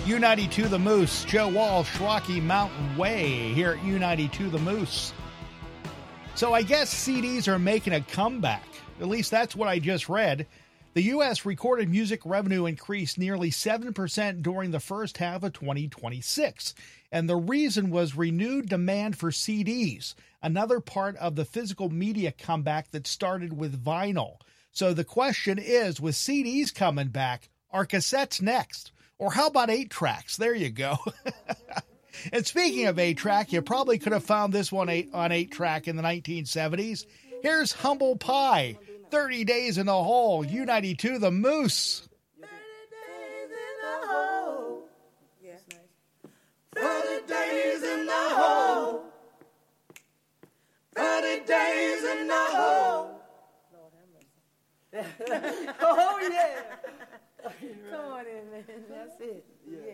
U92 The Moose, Joe Walsh, Rocky Mountain Way here at U92 The Moose. So I guess CDs are making a comeback. At least that's what I just read. The U.S. recorded music revenue increased nearly 7% during the first half of 2026. And the reason was renewed demand for CDs, another part of the physical media comeback that started with vinyl. So the question is, with CDs coming back, are cassettes next? Or how about 8-tracks? There you go. And speaking of 8-track, you probably could have found this one on 8-track in the 1970s. Here's Humble Pie, 30 Days in the Hole, U92 The Moose. 30 days in the hole. Yeah, nice. 30 days in the hole. 30 days in the hole. Lord have mercy. Oh, yeah. Come on in, man. That's it. Yeah.